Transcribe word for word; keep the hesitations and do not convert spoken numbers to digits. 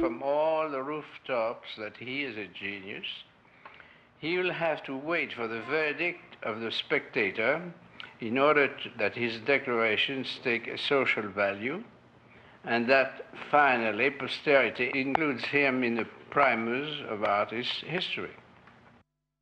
from all the rooftops that he is a genius. He will have to wait for the verdict of the spectator in order to, that his declarations take a social value, and that finally posterity includes him in the primers of artist history.